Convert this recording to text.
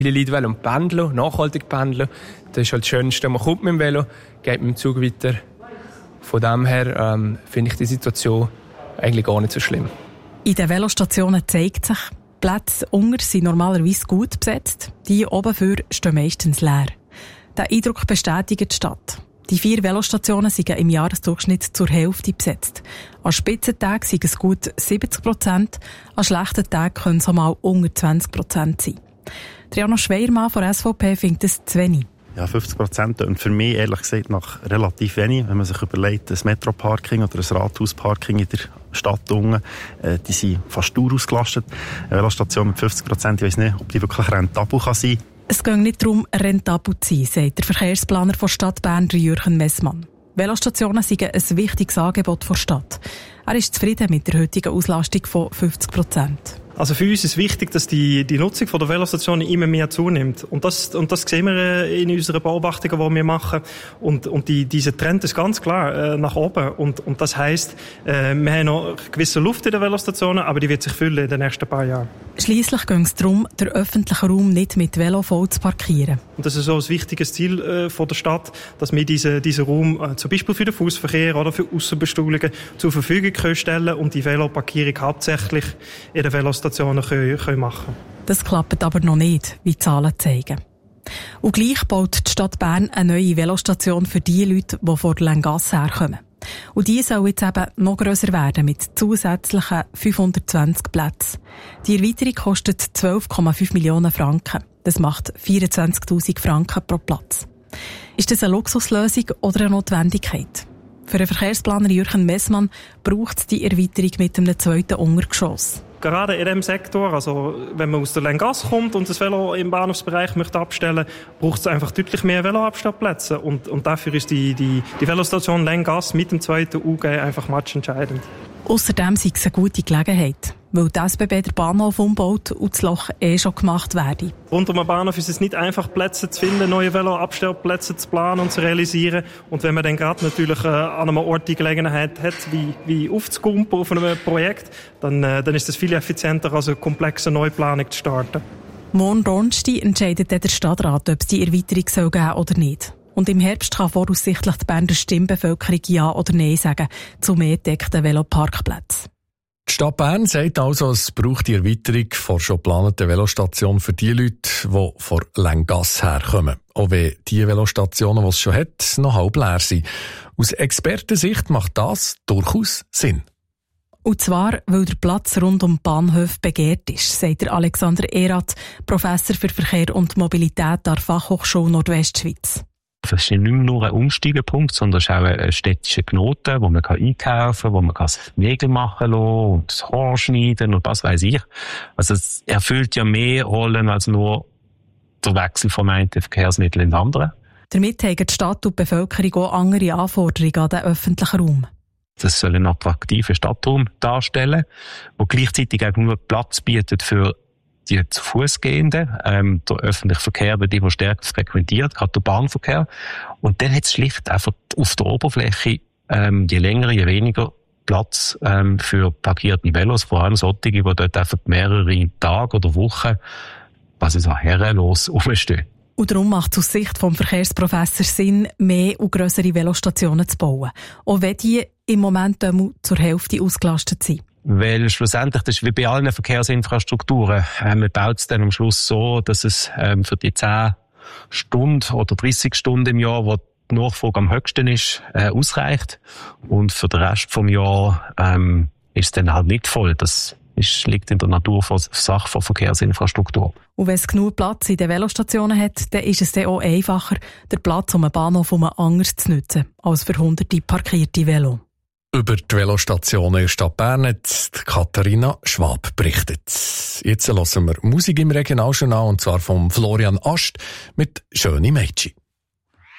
Viele Leute wollen pendeln, nachhaltig pendeln. Das ist halt das Schönste, man kommt mit dem Velo, geht mit dem Zug weiter. Von dem her finde ich die Situation eigentlich gar nicht so schlimm. In den Velostationen zeigt sich, die Plätze unten sind normalerweise gut besetzt. Die oben für stehen meistens leer. Diesen Eindruck bestätigt die Stadt. Die 4 Velostationen sind im Jahresdurchschnitt zur Hälfte besetzt. An Spitzentagen sind es gut 70%, an schlechten Tagen können es auch mal unter 20% sein. Triano Schweiermann von der SVP findet es zu wenig. Ja, 50% und für mich ehrlich gesagt noch relativ wenig, wenn man sich überlegt, ein Metroparking oder ein Rathausparking in der Stadt unten, die sind fast ausgelastet. Eine Velostation mit 50%, ich weiss nicht, ob die wirklich rentabel kann sein. Es geht nicht darum, rentabel zu sein, sagt der Verkehrsplaner der Stadt Bern, Jürgen Messmann. Velostationen sind ein wichtiges Angebot der Stadt. Er ist zufrieden mit der heutigen Auslastung von 50%. Also für uns ist wichtig, dass die Nutzung der Velostationen immer mehr zunimmt. Und das sehen wir in unseren Beobachtungen, die wir machen. Und dieser Trend ist ganz klar nach oben. Und das heisst, wir haben noch eine gewisse Luft in den Velostationen, aber die wird sich füllen in den nächsten paar Jahren. Schliesslich geht es darum, den öffentlichen Raum nicht mit Velo voll zu parkieren. Und das ist so ein wichtiges Ziel von der Stadt, dass wir diesen Raum zum Beispiel für den Fußverkehr oder für Aussenbestuhlungen zur Verfügung stellen und die Veloparkierung hauptsächlich in den Velostationen können machen. Das klappt aber noch nicht, wie die Zahlen zeigen. Und gleich baut die Stadt Bern eine neue Velostation für die Leute, die von der Länggasse herkommen. Und die soll jetzt eben noch grösser werden mit zusätzlichen 520 Plätzen. Die Erweiterung kostet 12,5 Millionen Franken. Das macht 24'000 Franken pro Platz. Ist das eine Luxuslösung oder eine Notwendigkeit? Für den Verkehrsplaner Jürgen Messmann braucht es die Erweiterung mit einem zweiten Untergeschoss. Gerade in diesem Sektor, also wenn man aus der Länggasse kommt und das Velo im Bahnhofsbereich möchte abstellen, braucht es einfach deutlich mehr Veloabstellplätze. Und dafür ist die Velostation Länggasse mit dem zweiten UG einfach matchentscheidend. Außerdem sei es eine gute Gelegenheit, weil die SBB den Bahnhof umbaut und das Loch schon gemacht werde. Rund um den Bahnhof ist es nicht einfach, Plätze zu finden, neue Veloabstellplätze zu planen und zu realisieren. Und wenn man dann gerade natürlich an einem Ort die Gelegenheit hat, wie aufzukumpen auf einem Projekt, dann ist es viel effizienter, als eine komplexe Neuplanung zu starten. Morgen Donnerstag entscheidet der Stadtrat, ob es die Erweiterung geben soll oder nicht. Und im Herbst kann voraussichtlich die Berner Stimmbevölkerung Ja oder Nein sagen zu mehr gedeckten Veloparkplätzen. Die Stadt Bern sagt also, es braucht die Erweiterung der schon geplanten Velostation für die Leute, die von Länggasse herkommen. Auch wenn die Velostationen, die es schon hat, noch halb leer sind. Aus Expertensicht macht das durchaus Sinn. Und zwar, weil der Platz rund um Bahnhöfe begehrt ist, sagt der Alexander Erath, Professor für Verkehr und Mobilität an der Fachhochschule Nordwestschweiz. Das ist nicht nur ein Umsteigepunkt, sondern es ist auch ein städtischer Knoten, wo man einkaufen kann, wo man Nägel machen lassen und das Haar schneiden und was weiss ich. Also es erfüllt ja mehr Rollen als nur der Wechsel vom einen Verkehrsmittel in den anderen. Damit haben die Stadt und die Bevölkerung auch andere Anforderungen an den öffentlichen Raum. Das soll einen attraktiven Stadtraum darstellen, der gleichzeitig auch nur Platz bietet für die zu Fuß gehenden. Der öffentliche Verkehr wird immer stärker frequentiert, gerade der Bahnverkehr. Und dann hat es schlicht einfach auf der Oberfläche je länger, je weniger Platz für parkierte Velos, vor allem solche, die dort einfach mehrere Tage oder Wochen herrenlos rumstehen. Und darum macht es aus Sicht vom Verkehrsprofessor Sinn, mehr und grössere Velostationen zu bauen. Auch wenn die im Moment zur Hälfte ausgelastet sind. Weil schlussendlich, das ist wie bei allen Verkehrsinfrastrukturen, man baut es dann am Schluss so, dass es für die 10 Stunden oder 30 Stunden im Jahr, wo die Nachfrage am höchsten ist, ausreicht. Und für den Rest vom Jahr ist es dann halt nicht voll. Das liegt in der Natur der Sache von Verkehrsinfrastruktur. Und wenn es genug Platz in den Velostationen hat, dann ist es dann auch einfacher, den Platz um einen Bahnhof anders zu nutzen, als für hunderte parkierte Velo. Über die Velostationen in der Stadt Bern hat Katharina Schwab berichtet. Jetzt hören wir Musik im Regionaljournal, und zwar von Florian Ast mit «Schöne Mädchen».